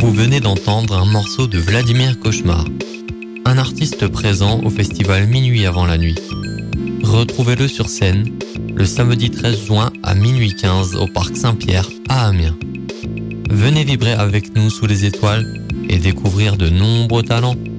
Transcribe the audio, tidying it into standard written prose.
Vous venez d'entendre un morceau de Vladimir Cauchemar, un artiste présent au festival Minuit avant la nuit. Retrouvez-le sur scène le samedi 13 juin à minuit 15 au Parc Saint-Pierre à Amiens. Venez vibrer avec nous sous les étoiles et découvrir de nombreux talents.